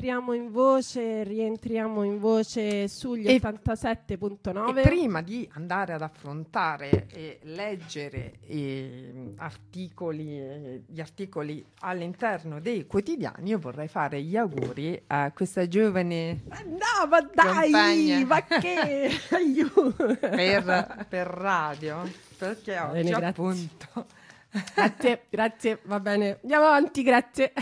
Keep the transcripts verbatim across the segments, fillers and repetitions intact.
rientriamo in voce, rientriamo in voce sugli E- ottantasette virgola nove. E prima di andare ad affrontare e leggere eh, articoli, eh, gli articoli all'interno dei quotidiani, io vorrei fare gli auguri a questa giovane No, ma dai, compagna ma che aiuto. per, per radio, perché Va oggi bene, grazie. appunto Grazie, grazie, va bene. Andiamo avanti, grazie.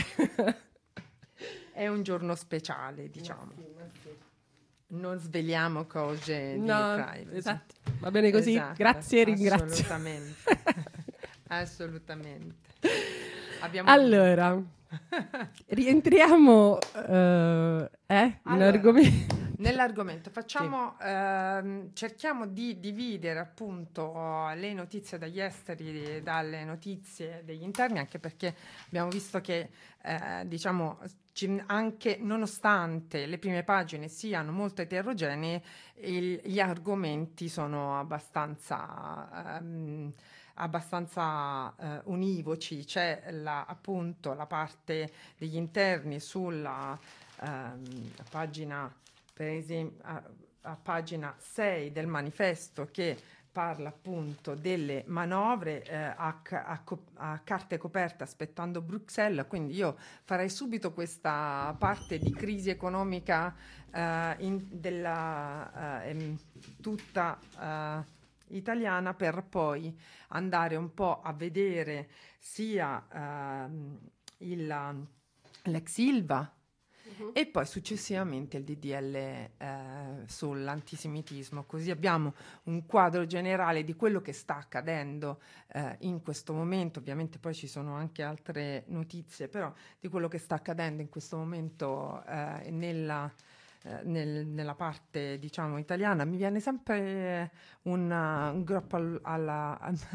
è un giorno speciale, diciamo. Ma sì, ma sì. Non sveliamo cose di No, privacy. esatto. Va bene così. Esatto, Grazie, ringrazio. Assolutamente. Assolutamente. Abbiamo Allora, rientriamo eh, eh, in Allora, argomento. nell'argomento facciamo ehm, cerchiamo di dividere appunto le notizie dagli esteri dalle notizie degli interni, anche perché abbiamo visto che eh, diciamo ci- anche nonostante le prime pagine siano molto eterogenee, il- gli argomenti sono abbastanza ehm, abbastanza eh, univoci. C'è la, appunto la parte degli interni sulla ehm, pagina, per esempio, a, a pagina sei del manifesto, che parla appunto delle manovre eh, a, ca- a co- a carte coperte aspettando Bruxelles. Quindi io farei subito questa parte di crisi economica eh, in- della eh, em, tutta eh, italiana, per poi andare un po' a vedere sia ehm, il, l'ex Ilva Mhm. e poi successivamente il D D L eh, sull'antisemitismo, così abbiamo un quadro generale di quello che sta accadendo eh, in questo momento. Ovviamente poi ci sono anche altre notizie, però di quello che sta accadendo in questo momento eh, nella, eh, nel- nella parte, diciamo, italiana. Mi viene sempre un, uh, un groppo al- alla,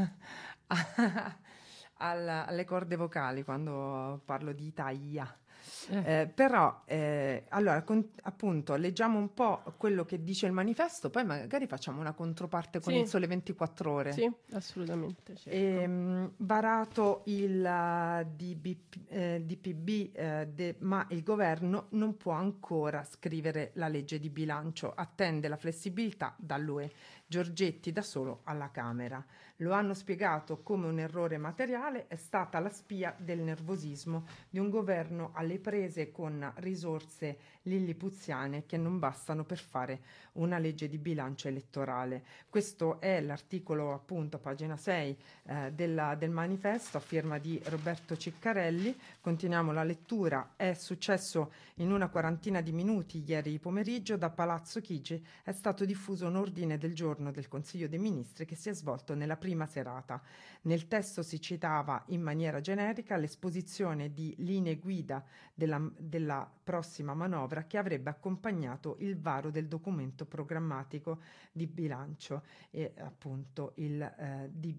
alla- alle corde vocali quando parlo di Italia. Eh, Eh, però, eh, allora, con- appunto, leggiamo un po' quello che dice il manifesto, poi magari facciamo una controparte con Sì. il Sole ventiquattro Ore. sì, assolutamente. cerco. Ehm, varato il uh, D B P eh, D P B, eh, de- ma il governo non può ancora scrivere la legge di bilancio, attende la flessibilità dall'U E. Giorgetti da solo alla Camera. Lo hanno spiegato come un errore materiale, è stata la spia del nervosismo di un governo alle prese con risorse lillipuziane che non bastano per fare una legge di bilancio elettorale. Questo è l'articolo, appunto, a pagina sei eh, della- del manifesto, a firma di Roberto Ciccarelli. Continuiamo la lettura. È successo in una quarantina di minuti ieri pomeriggio. Da Palazzo Chigi è stato diffuso un ordine del giorno del Consiglio dei Ministri che si è svolto nella prima serata. Nel testo si citava in maniera generica l'esposizione di linee guida della, della prossima manovra che avrebbe accompagnato il varo del documento programmatico di bilancio e appunto il eh, D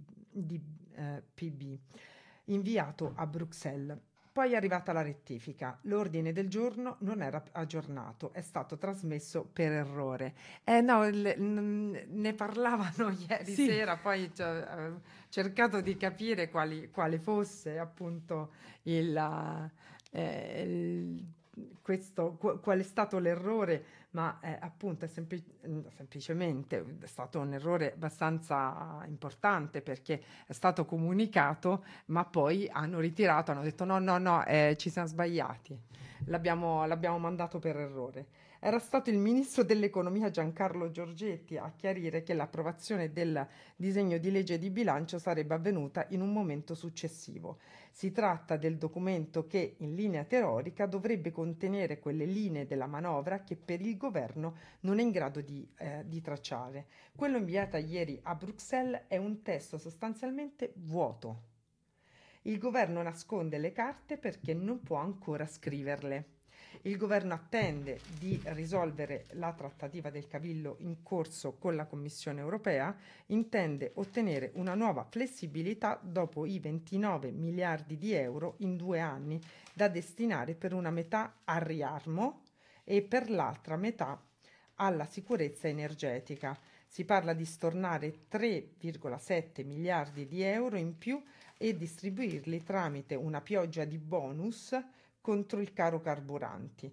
P B inviato a Bruxelles. Poi è arrivata la rettifica. L'ordine del giorno non era aggiornato, è stato trasmesso per errore. Eh no, le- n- ne parlavano ieri Sì. sera, poi ci ho eh, cercato di capire quali, quale fosse appunto il, eh, il- questo, qu- qual è stato l'errore, ma eh, appunto è sempli- semplicemente è stato un errore abbastanza importante, perché è stato comunicato ma poi hanno ritirato, hanno detto no, no, no, eh, ci siamo sbagliati, l'abbiamo, l'abbiamo mandato per errore. Era stato il ministro dell'economia Giancarlo Giorgetti a chiarire che l'approvazione del disegno di legge di bilancio sarebbe avvenuta in un momento successivo. Si tratta del documento che, in linea teorica, dovrebbe contenere quelle linee della manovra che per il governo non è in grado di, eh, di tracciare. Quello inviato ieri a Bruxelles è un testo sostanzialmente vuoto. Il governo nasconde le carte perché non può ancora scriverle. Il governo attende di risolvere la trattativa del cavillo in corso con la Commissione europea, intende ottenere una nuova flessibilità dopo i ventinove miliardi di euro in due anni da destinare per una metà al riarmo e per l'altra metà alla sicurezza energetica. Si parla di stornare tre virgola sette miliardi di euro in più e distribuirli tramite una pioggia di bonus contro il caro carburanti.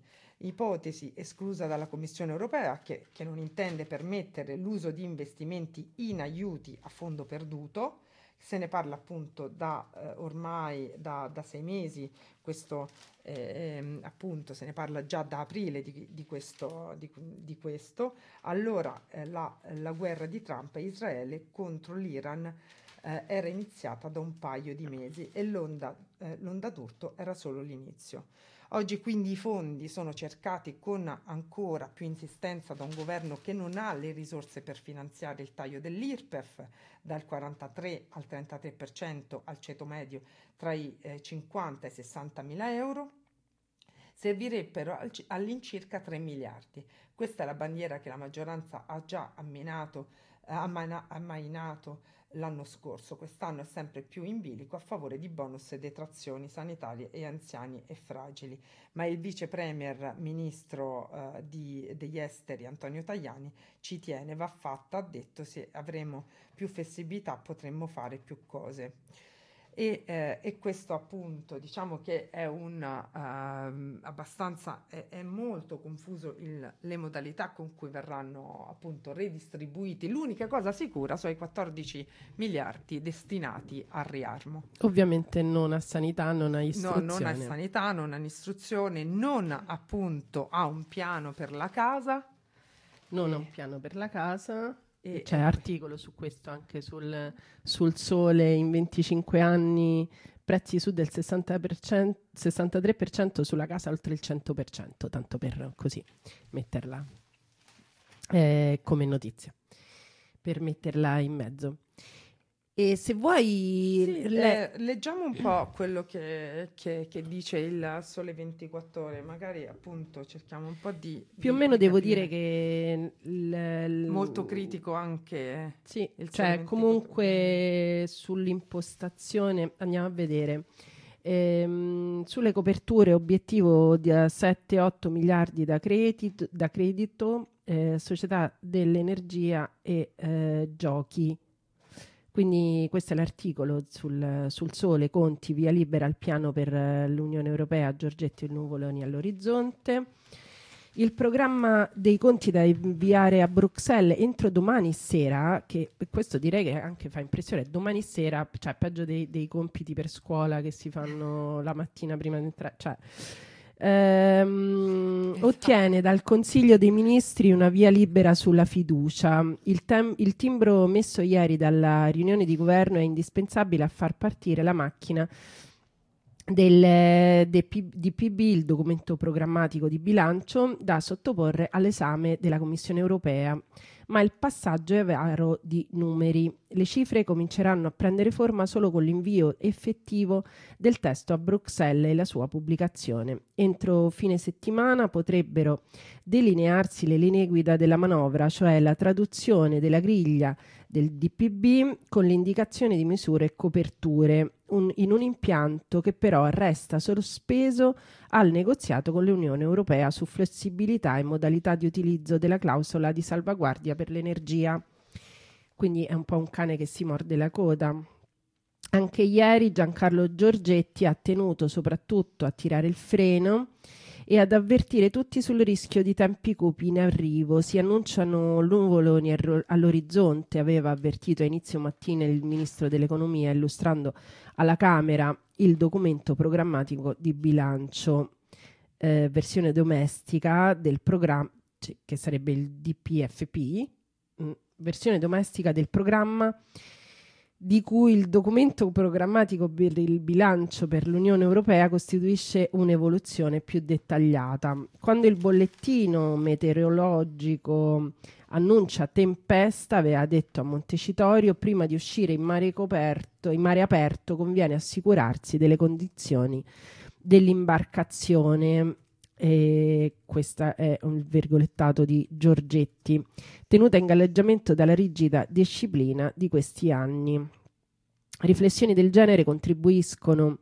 ipotesi esclusa dalla Commissione europea che, che non intende permettere l'uso di investimenti in aiuti a fondo perduto. Se ne parla appunto da eh, ormai da, da sei mesi, questo eh, appunto se ne parla già da aprile di, di, questo, di, di questo. Allora eh, la, la guerra di Trump e Israele contro l'Iran eh, era iniziata da un paio di mesi e l'onda, eh, l'onda d'urto era solo l'inizio. Oggi quindi i fondi sono cercati con ancora più insistenza da un governo che non ha le risorse per finanziare il taglio dell'I R P E F dal quarantatré al trentatré per cento al ceto medio tra i eh, cinquanta e i sessanta mila euro. Servirebbero all'incirca tre miliardi. Questa è la bandiera che la maggioranza ha già amminato, eh, ammana, ammainato l'anno scorso. Quest'anno è sempre più in bilico a favore di bonus e detrazioni sanitarie e anziani e fragili. Ma il vice premier ministro eh, di, degli esteri Antonio Tajani ci tiene, va fatta, ha detto: se avremo più flessibilità potremmo fare più cose. E, eh, e questo appunto diciamo che è un uh, abbastanza è, è molto confuso il, le modalità con cui verranno appunto redistribuiti. L'unica cosa sicura sono i quattordici miliardi destinati al riarmo, ovviamente non a sanità, non a istruzione, no, non a sanità, non a istruzione, non appunto a un piano per la casa, non e... a un piano per la casa. E, C'è articolo su questo anche sul, sul Sole. In venticinque anni prezzi su del sessanta per cento, sessantatré per cento, sulla casa oltre il cento per cento, tanto per così metterla eh, come notizia, per metterla in mezzo. E se vuoi sì, le... eh, leggiamo un po' quello che, che, che dice il Sole ventiquattro Ore, magari appunto cerchiamo un po' di più o di, meno di devo capire. dire che l, l, molto critico anche sì, il cioè comunque sull'impostazione andiamo a vedere. Ehm, sulle coperture obiettivo di sette otto miliardi da credito, da credito eh, società dell'energia e eh, giochi. Quindi questo è l'articolo sul, sul Sole. Conti, via libera al piano per uh, l'Unione Europea, Giorgetti e Nuvoloni all'orizzonte. Il programma dei conti da inviare a Bruxelles entro domani sera, che questo direi che anche fa impressione, domani sera, cioè peggio dei, dei compiti per scuola che si fanno la mattina prima di entrare, cioè... Ehm, ottiene dal Consiglio dei Ministri una via libera sulla fiducia. Il, tem- il timbro messo ieri dalla riunione di governo è indispensabile a far partire la macchina del, de P- di P B, il documento programmatico di bilancio da sottoporre all'esame della Commissione europea. Ma il passaggio è varo di numeri. Le cifre cominceranno a prendere forma solo con l'invio effettivo del testo a Bruxelles e la sua pubblicazione. Entro fine settimana potrebbero delinearsi le linee guida della manovra, cioè la traduzione della griglia del D P B con l'indicazione di misure e coperture, un, in un impianto che però resta sospeso al negoziato con l'Unione Europea su flessibilità e modalità di utilizzo della clausola di salvaguardia per l'energia. Quindi è un po' un cane che si morde la coda. Anche ieri Giancarlo Giorgetti ha tenuto soprattutto a tirare il freno e ad avvertire tutti sul rischio di tempi cupi in arrivo. Si annunciano nuvoloni all'orizzonte, aveva avvertito a inizio mattina il ministro dell'economia illustrando alla Camera il documento programmatico di bilancio, eh, versione domestica del programma, cioè, che sarebbe il D P F P, mh, versione domestica del programma di cui il documento programmatico per il bilancio per l'Unione Europea costituisce un'evoluzione più dettagliata. Quando il bollettino meteorologico annuncia tempesta, aveva detto a Montecitorio, prima di uscire in mare coperto, in mare aperto conviene assicurarsi delle condizioni dell'imbarcazione. E questo è un virgolettato di Giorgetti, tenuta in galleggiamento dalla rigida disciplina di questi anni. Riflessioni del genere contribuiscono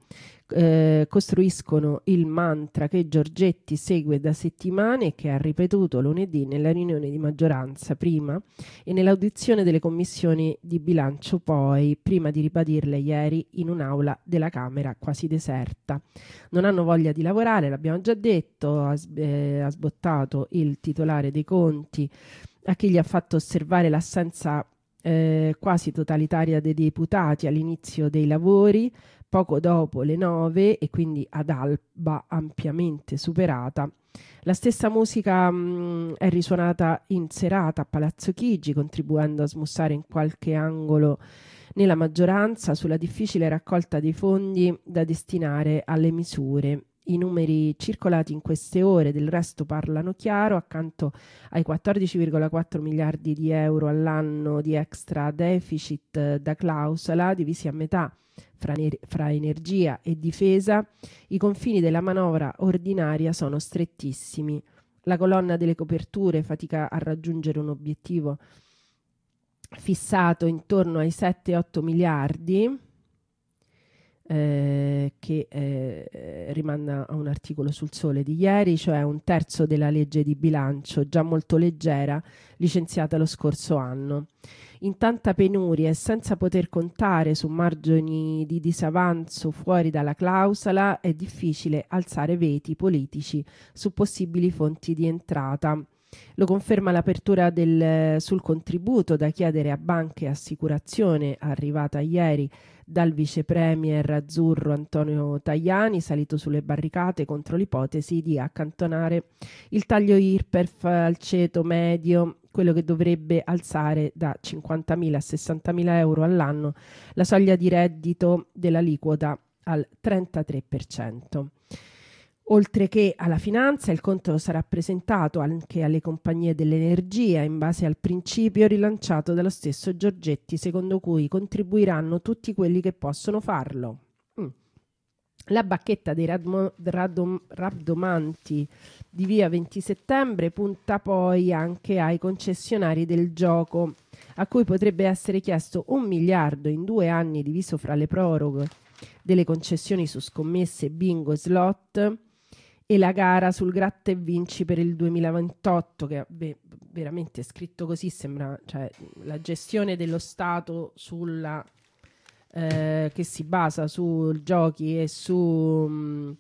eh, costruiscono il mantra che Giorgetti segue da settimane e che ha ripetuto lunedì nella riunione di maggioranza prima e nell'audizione delle commissioni di bilancio poi, prima di ribadirle ieri in un'aula della Camera quasi deserta. Non hanno voglia di lavorare, l'abbiamo già detto, ha, eh, ha sbottato il titolare dei conti a chi gli ha fatto osservare l'assenza eh, quasi totalitaria dei deputati all'inizio dei lavori, poco dopo le nove e quindi ad alba ampiamente superata. La stessa musica mh, è risuonata in serata a Palazzo Chigi, contribuendo a smussare in qualche angolo nella maggioranza sulla difficile raccolta dei fondi da destinare alle misure. I numeri circolati in queste ore del resto parlano chiaro, accanto ai quattordici virgola quattro miliardi di euro all'anno di extra deficit da clausola, divisi a metà fra, ne- fra energia e difesa, i confini della manovra ordinaria sono strettissimi. La colonna delle coperture fatica a raggiungere un obiettivo fissato intorno ai sette otto miliardi, eh, che eh, rimanda a un articolo sul Sole di ieri, cioè un terzo della legge di bilancio, già molto leggera, licenziata lo scorso anno. In tanta penuria e senza poter contare su margini di disavanzo fuori dalla clausola, è difficile alzare veti politici su possibili fonti di entrata. Lo conferma l'apertura del, sul contributo da chiedere a banche e assicurazione, arrivata ieri dal vice premier azzurro Antonio Tajani, salito sulle barricate contro l'ipotesi di accantonare il taglio I R P E F al ceto medio, quello che dovrebbe alzare da cinquantamila a sessantamila euro all'anno la soglia di reddito dell'aliquota al trentatré per cento. Oltre che alla finanza, il conto sarà presentato anche alle compagnie dell'energia in base al principio rilanciato dallo stesso Giorgetti, secondo cui contribuiranno tutti quelli che possono farlo. Mm. La bacchetta dei radmo- radom- rabdomanti di via venti settembre punta poi anche ai concessionari del gioco, a cui potrebbe essere chiesto un miliardo in due anni diviso fra le proroghe delle concessioni su scommesse, bingo e slot, e la gara sul gratta e vinci per il duemilaventotto, che beh, veramente scritto così sembra, cioè, la gestione dello Stato sulla, eh, che si basa su giochi e su mh,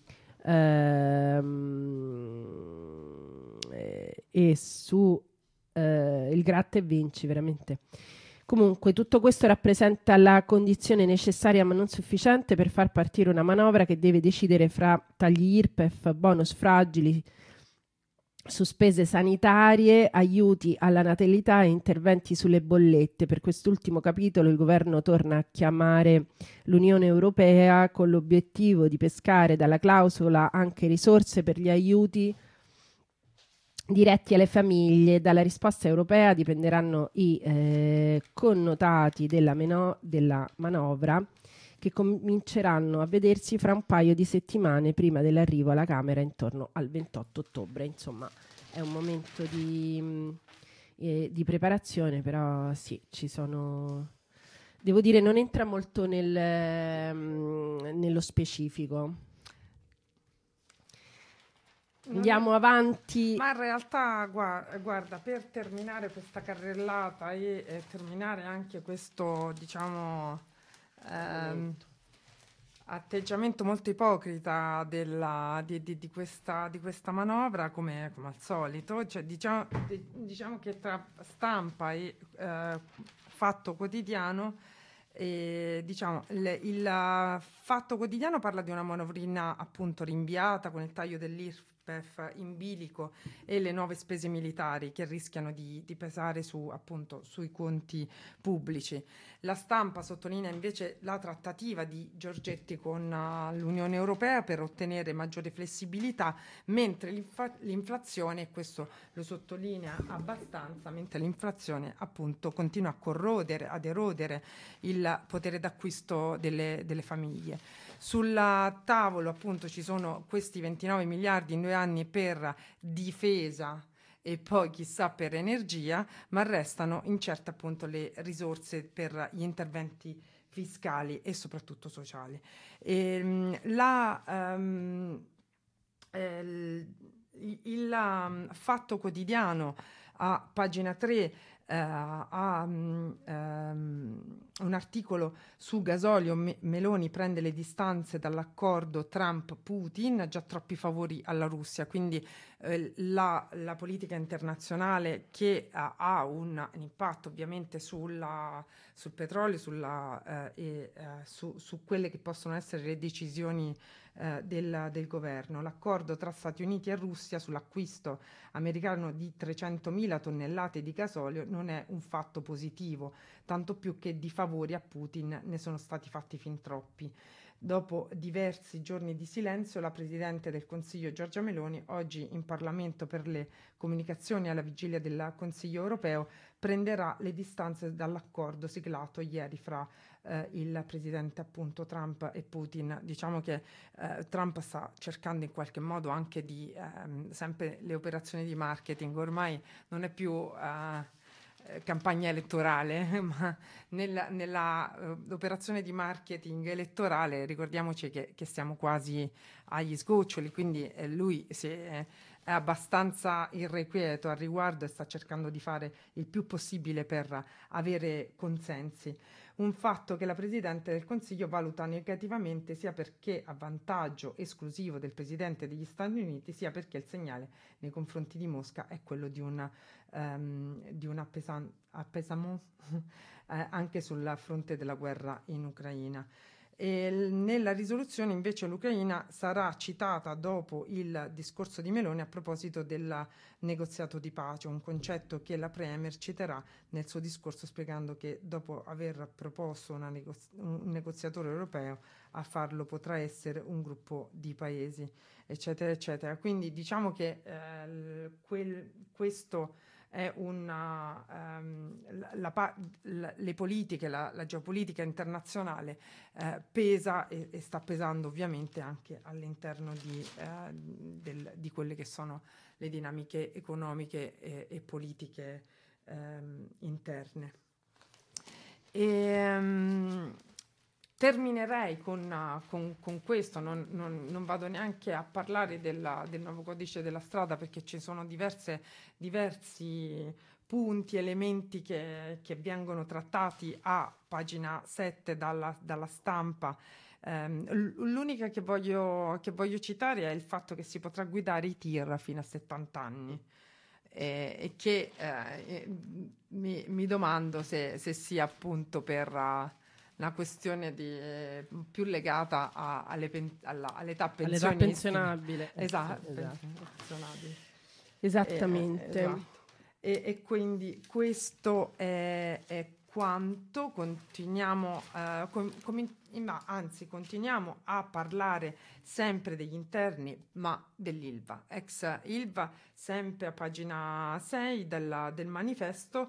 ehm, eh, e su eh, il gratta e vinci, veramente. Comunque tutto questo rappresenta la condizione necessaria ma non sufficiente per far partire una manovra che deve decidere fra tagli I R P E F, bonus fragili su spese sanitarie, aiuti alla natalità e interventi sulle bollette. Per quest'ultimo capitolo il governo torna a chiamare l'Unione Europea con l'obiettivo di pescare dalla clausola anche risorse per gli aiuti diretti alle famiglie. Dalla risposta europea dipenderanno i eh, connotati della, meno- della manovra, che cominceranno a vedersi fra un paio di settimane prima dell'arrivo alla Camera intorno al ventotto ottobre. Insomma, è un momento di, mh, eh, di preparazione, però sì, ci sono... Devo dire, non entra molto nel, mh, nello specifico. Andiamo avanti. Ma in realtà, guarda, guarda, per terminare questa carrellata e eh, terminare anche questo, diciamo, ehm, atteggiamento molto ipocrita della, di, di, di, questa, di questa manovra, come, come al solito, cioè, diciamo, di, diciamo che tra stampa e eh, Fatto Quotidiano, e, diciamo, il, il Fatto Quotidiano parla di una manovrina appunto rinviata con il taglio dell'I R P E F in bilico e le nuove spese militari che rischiano di, di pesare su, appunto, sui conti pubblici. La Stampa sottolinea invece la trattativa di Giorgetti con uh, l'Unione Europea per ottenere maggiore flessibilità, mentre l'infa- l'inflazione, e questo lo sottolinea abbastanza, mentre l'inflazione appunto continua a corrodere, ad erodere il potere d'acquisto delle, delle famiglie. Sul tavolo appunto ci sono questi ventinove miliardi in due anni per difesa e poi chissà per energia, ma restano incerte appunto le risorse per gli interventi fiscali e soprattutto sociali. E, la, um, eh, il, il um, Fatto Quotidiano a pagina tre Uh, ha um, um, un articolo su gasolio. Me- Meloni prende le distanze dall'accordo Trump-Putin, già troppi favori alla Russia, quindi eh, la, la politica internazionale che uh, ha un, un impatto ovviamente sulla, sul petrolio sulla, uh, e uh, su, su quelle che possono essere le decisioni uh, del, del governo. L'accordo tra Stati Uniti e Russia sull'acquisto americano di trecentomila tonnellate di gasolio non è un fatto positivo, tanto più che di favori a Putin ne sono stati fatti fin troppi. Dopo diversi giorni di silenzio, la Presidente del Consiglio Giorgia Meloni, oggi in Parlamento per le comunicazioni alla vigilia del Consiglio europeo, prenderà le distanze dall'accordo siglato ieri fra eh, il Presidente appunto Trump e Putin. Diciamo che eh, Trump sta cercando in qualche modo anche di ehm, sempre le operazioni di marketing, ormai non è più eh, campagna elettorale, ma nella, nella uh, operazione di marketing elettorale ricordiamoci che, che siamo quasi agli sgoccioli, quindi eh, lui si è, è abbastanza irrequieto al riguardo e sta cercando di fare il più possibile per avere consensi. Un fatto che la Presidente del Consiglio valuta negativamente sia perché a vantaggio esclusivo del Presidente degli Stati Uniti, sia perché il segnale nei confronti di Mosca è quello di un um, di un appesan- appesamento eh, anche sul fronte della guerra in Ucraina. E l- nella risoluzione invece l'Ucraina sarà citata dopo il discorso di Meloni a proposito del negoziato di pace, un concetto che la Premier citerà nel suo discorso spiegando che dopo aver proposto una negozi- un negoziatore europeo, a farlo potrà essere un gruppo di paesi, eccetera, eccetera. Quindi diciamo che eh, quel, questo è una, um, la, la, la, le politiche, la, la geopolitica internazionale eh, pesa e, e sta pesando ovviamente anche all'interno di, eh, del, di quelle che sono le dinamiche economiche e, e politiche ehm, interne. E, um, terminerei con, uh, con, con questo, non, non, non vado neanche a parlare della, del nuovo codice della strada perché ci sono diverse, diversi punti, elementi che, che vengono trattati a pagina sette dalla, dalla stampa. Um, l'unica che voglio, che voglio citare è il fatto che si potrà guidare i tir fino a settanta anni. E, e che eh, mi, mi domando se, se sia appunto per uh, una questione di, eh, più legata a, alle pen, alla, all'età pensionistica. All'età pensionabile. Esatto, Eh, sì, esatto. pensionabile. Esattamente. E, esatto. E, e quindi questo è, è quanto. Continuiamo, uh, com, com, ma, anzi continuiamo a parlare sempre degli interni, ma dell'Ilva, ex Ilva, sempre a pagina sei della, del manifesto.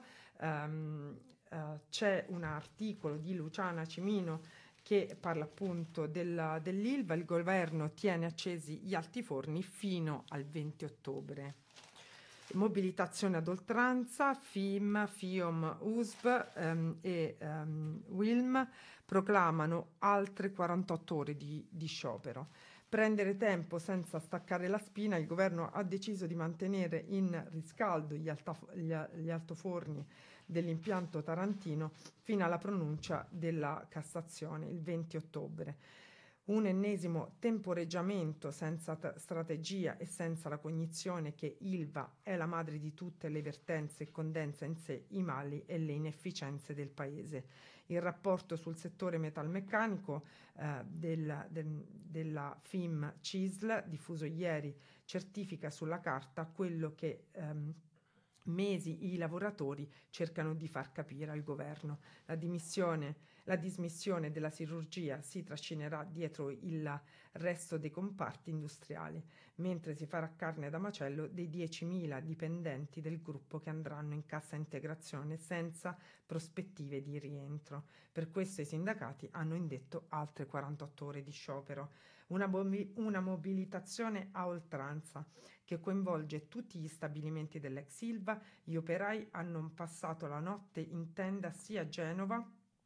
Um, uh, c'è un articolo di Luciana Cimino che parla appunto della, dell'Ilva. Il governo tiene accesi gli altiforni fino al venti ottobre. Mobilitazione ad oltranza, F I M, FIOM, U S B ehm, e ehm, W I L M proclamano altre quarantotto ore di, di sciopero. Prendere tempo senza staccare la spina, il governo ha deciso di mantenere in riscaldo gli, alta, gli, gli altoforni dell'impianto tarantino fino alla pronuncia della Cassazione il venti ottobre. Un ennesimo temporeggiamento senza t- strategia e senza la cognizione che Ilva è la madre di tutte le vertenze e condensa in sé i mali e le inefficienze del paese. Il rapporto sul settore metalmeccanico eh, del, del, della F I M C I S L, diffuso ieri, certifica sulla carta quello che ehm, mesi i lavoratori cercano di far capire al governo. La dimissione La dismissione della siderurgia si trascinerà dietro il resto dei comparti industriali, mentre si farà carne da macello dei diecimila dipendenti del gruppo che andranno in cassa integrazione senza prospettive di rientro. Per questo i sindacati hanno indetto altre quarantotto ore di sciopero. Una, mobi- una mobilitazione a oltranza che coinvolge tutti gli stabilimenti dell'ex Ilva. Gli operai hanno passato la notte in tenda sia a Genova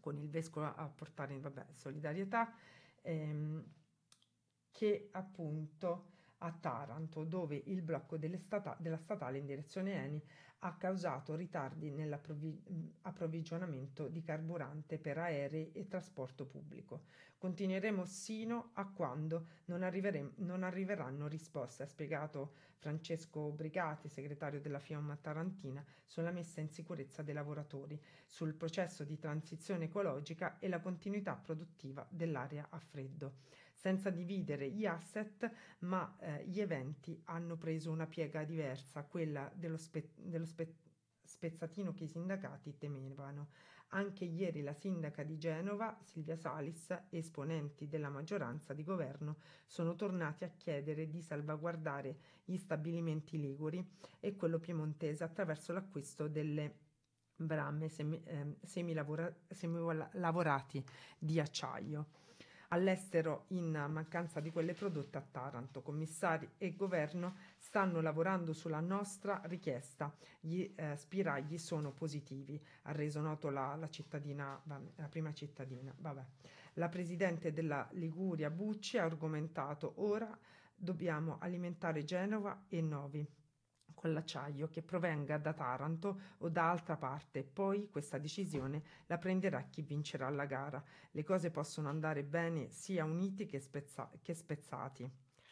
con il vescovo a portare vabbè, solidarietà, ehm, che appunto a Taranto, dove il blocco delle stata- della statale in direzione Eni ha causato ritardi nell'approvvigionamento di carburante per aerei e trasporto pubblico. Continueremo sino a quando non, arriveremo, non arriveranno risposte, ha spiegato Francesco Brigati, segretario della FIOM tarantina, sulla messa in sicurezza dei lavoratori, sul processo di transizione ecologica e la continuità produttiva dell'area a freddo. Senza dividere gli asset, ma eh, gli eventi hanno preso una piega diversa, quella dello, spe- dello spe- spezzatino che i sindacati temevano. Anche ieri la sindaca di Genova, Silvia Salis, e esponenti della maggioranza di governo sono tornati a chiedere di salvaguardare gli stabilimenti liguri e quello piemontese attraverso l'acquisto delle brame semi, eh, semilavora- semilavorati di acciaio. All'estero, in mancanza di quelle prodotte a Taranto, commissari e governo stanno lavorando sulla nostra richiesta. Gli eh, spiragli sono positivi, ha reso noto la, la cittadina, la prima cittadina. Vabbè. La presidente della Liguria Bucci ha argomentato: ora dobbiamo alimentare Genova e Novi con l'acciaio che provenga da Taranto o da altra parte, poi questa decisione la prenderà chi vincerà la gara. Le cose possono andare bene sia uniti che, spezza- che spezzati.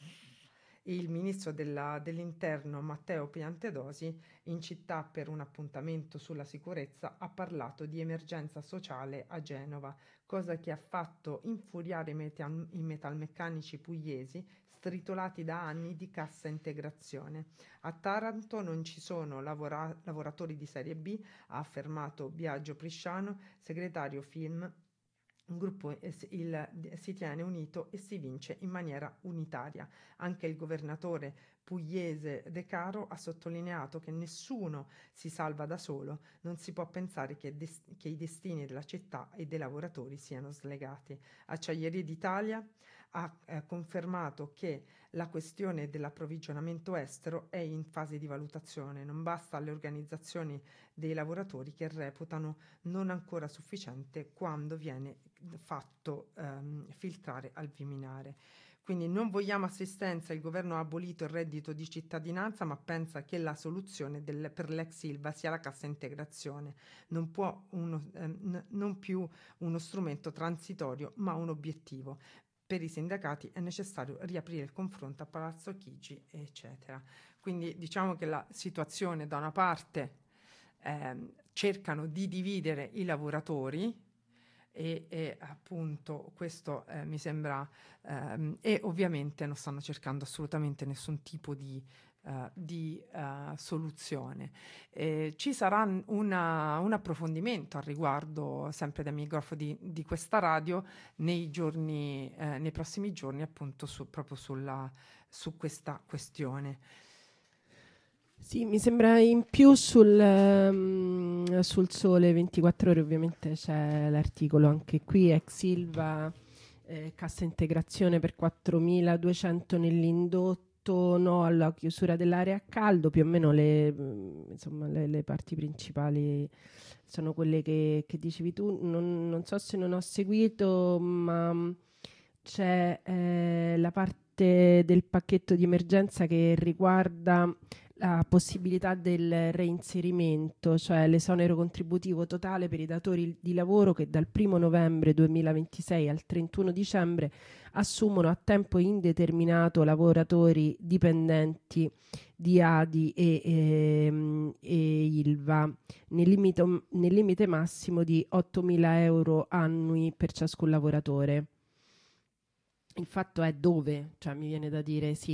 Il ministro della, dell'Interno Matteo Piantedosi, in città per un appuntamento sulla sicurezza, ha parlato di emergenza sociale a Genova, cosa che ha fatto infuriare i, metal- i metalmeccanici pugliesi, stritolati da anni di cassa integrazione. A Taranto non ci sono lavora- lavoratori di serie B, ha affermato Biagio Prisciano, segretario Film. Un gruppo il, si tiene unito e si vince in maniera unitaria. Anche il governatore pugliese De Caro ha sottolineato che nessuno si salva da solo, non si può pensare che, des- che i destini della città e dei lavoratori siano slegati. Acciaierie d'Italia ha eh, confermato che la questione dell'approvvigionamento estero è in fase di valutazione, non basta alle organizzazioni dei lavoratori che reputano non ancora sufficiente quando viene fatto ehm, filtrare al Viminare. Quindi non vogliamo assistenza, il governo ha abolito il reddito di cittadinanza, ma pensa che la soluzione del, per l'ex Ilva sia la cassa integrazione. Non può uno, ehm, non più uno strumento transitorio, ma un obiettivo. Per i sindacati è necessario riaprire il confronto a Palazzo Chigi, eccetera. Quindi diciamo che la situazione da una parte eh, cercano di dividere i lavoratori e, e appunto questo eh, mi sembra ehm, e ovviamente non stanno cercando assolutamente nessun tipo di Uh, di uh, soluzione. Eh, ci sarà una, un approfondimento al riguardo, sempre dai microfoni di, di questa radio, nei giorni, eh, nei prossimi giorni, appunto su, proprio sulla, su questa questione. Sì, mi sembra in più sul, um, sul Sole ventiquattro Ore, ovviamente c'è l'articolo anche qui, ex Ilva, eh, cassa integrazione per quattromiladuecento nell'indotto, no alla chiusura dell'area a caldo, più o meno le, insomma, le, le parti principali sono quelle che, che dicevi tu. Non, non so se non ho seguito, ma c'è eh, la parte del pacchetto di emergenza che riguarda la possibilità del reinserimento, cioè l'esonero contributivo totale per i datori di lavoro che dal primo novembre duemilaventisei al trentuno dicembre assumono a tempo indeterminato lavoratori dipendenti di A D I e, e, e Ilva nel limite, nel limite massimo di ottomila euro annui per ciascun lavoratore. Il fatto è dove, cioè mi viene da dire sì,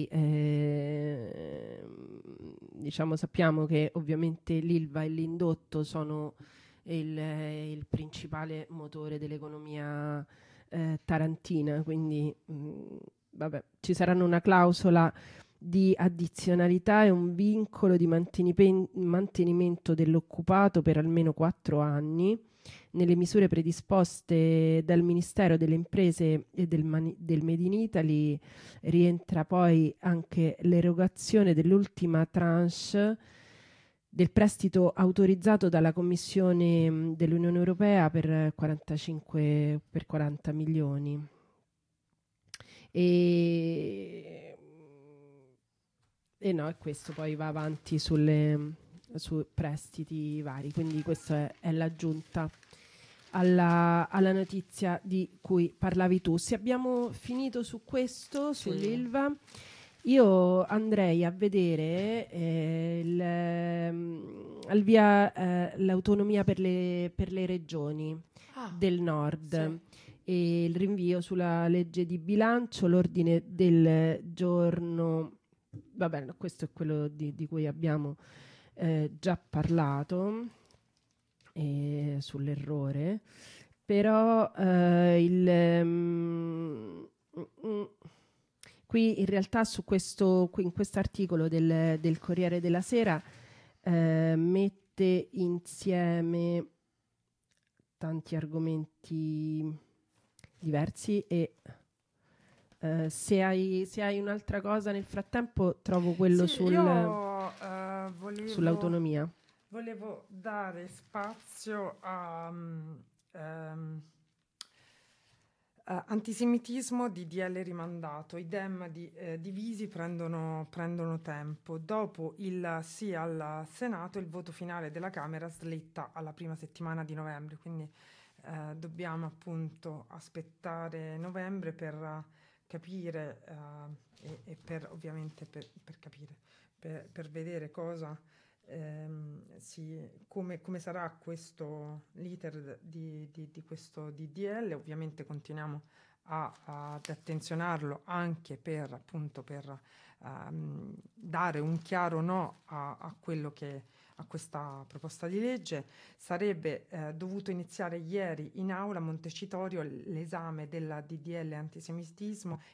eh, diciamo sappiamo che ovviamente l'Ilva e l'indotto sono il, il principale motore dell'economia eh, tarantina, quindi mh, vabbè, ci saranno una clausola di addizionalità e un vincolo di mantenipen- mantenimento dell'occupato per almeno quattro anni. Nelle misure predisposte dal Ministero delle Imprese e del, Mani- del Made in Italy rientra poi anche l'erogazione dell'ultima tranche del prestito autorizzato dalla Commissione mh, dell'Unione Europea per quarantacinque per quaranta milioni. E, e no, e questo poi va avanti sulle, su prestiti vari, quindi questa è, è l'aggiunta alla, alla notizia di cui parlavi tu. Se abbiamo finito su questo, Sì. sull'Ilva, io andrei a vedere eh, il, ehm, al via eh, l'autonomia per le, per le regioni Ah, del nord sì. e il rinvio sulla legge di bilancio, l'ordine del giorno, va bene, questo è quello di, di cui abbiamo eh, già parlato eh, sull'errore, però eh, il... mm, mm, mm, qui in realtà su questo, qui in questo articolo del, del Corriere della Sera eh, mette insieme tanti argomenti diversi e eh, se, hai, se hai un'altra cosa nel frattempo trovo quello Sì, sul, io eh, volevo, sull'autonomia. volevo dare spazio a mm, ehm, eh, antisemitismo di D L rimandato. I Dem di, eh, divisi prendono, prendono tempo. Dopo il sì al Senato, il voto finale della Camera slitta alla prima settimana di novembre, quindi eh, dobbiamo appunto aspettare novembre per eh, capire eh, e, e per ovviamente per, per capire, per, per vedere cosa ehm, si, come, come sarà questo l'iter di, di, di questo D D L. Ovviamente continuiamo a, a, ad attenzionarlo anche per appunto per um, dare un chiaro no a, a quello che a questa proposta di legge. Sarebbe eh, dovuto iniziare ieri in aula a Montecitorio l'esame della D D L antisemitismo